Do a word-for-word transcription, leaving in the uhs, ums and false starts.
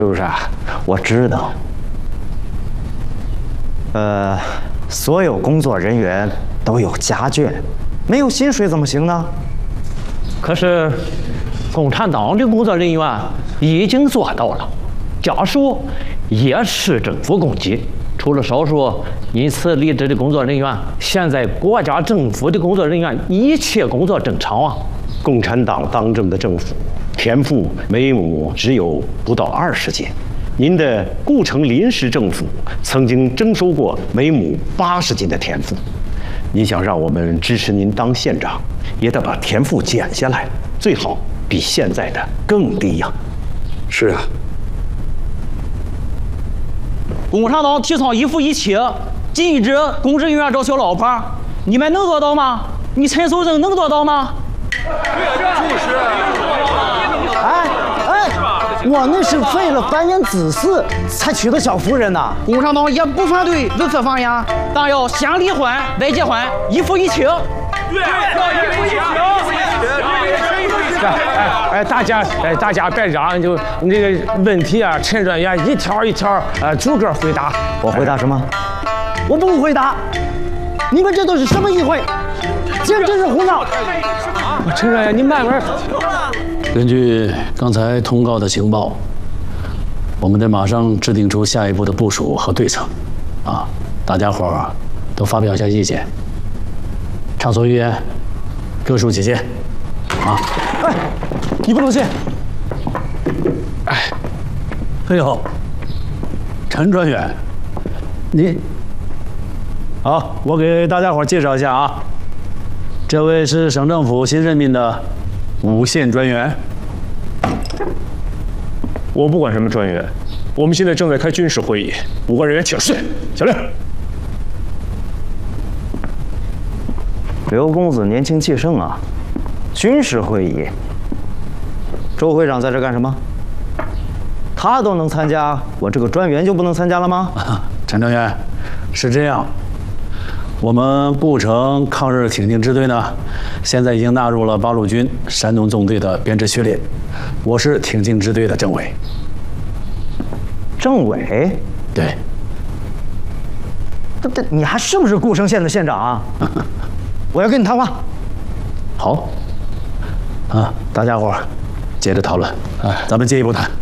是不是啊？ 我知道。呃，所有工作人员都有家眷，没有薪水怎么行呢？ 可是，共产党的工作人员已经做到了，家属也是政府公绩。除了少数因此离职的工作人员，现在国家政府的工作人员一切工作正常啊。 共产党当政的政府，田赋每亩只有不到二十斤。您的顾城临时政府曾经征收过每亩八十斤的田赋。您想让我们支持您当县长，也得把田赋减下来，最好比现在的更低呀。 是啊。 共产党提倡一夫一妻，禁止公职人员找小老婆，你们能做到吗？你陈守正能做到吗？ 就是。 哎哎，我那是为了繁衍子嗣才娶的小夫人呐。 共产党也不反对如此繁衍，但要先离婚再结婚，一夫一妻。 对，要一夫一妻。 哎哎，大家哎，大家别嚷，就那个问题啊，陈专员一条一条呃逐个回答。 我回答什么？我不回答。你们这都是什么议会？简直是胡闹！ 陈专员，你慢慢。 根据刚才通告的情报，我们得马上制定出下一步的部署和对策。啊，大家伙儿都发表一下意见，畅所欲言，各抒己见。啊！ 哎，你不能信！ 哎，哎呦，陈专员，你好，我给大家伙介绍一下啊，这位是省政府新任命的五线专员。 我不管什么专员，我们现在正在开军事会议，五个人员请示。小令。 刘公子年轻气盛啊！军事会议，周会长在这干什么？他都能参加，我这个专员就不能参加了吗？ 陈专员，是这样，我们顾城抗日挺进支队呢，现在已经纳入了八路军山东纵队的编制序列，我是挺进支队的政委。 政委？ 对。 这这，你还是不是顾城县的县长啊？我要跟你谈话。 好。啊，大家伙儿接着讨论，哎，咱们进一步谈。